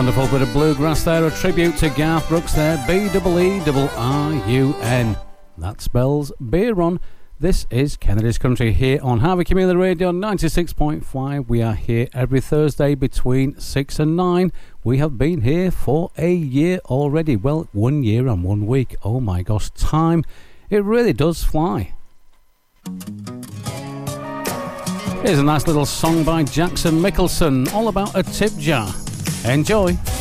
Wonderful bit of bluegrass there, a tribute to Garth Brooks there, B-E-E-R-R-U-N. That spells beer on. This is Kennedy's Country here on Harvey Community Radio 96.5. We are here every Thursday between 6 and 9. We have been here for a year already. Well, 1 year and 1 week. Oh my gosh, time, it really does fly. Here's a nice little song by Jackson Mickelson, all about a tip jar. Enjoy.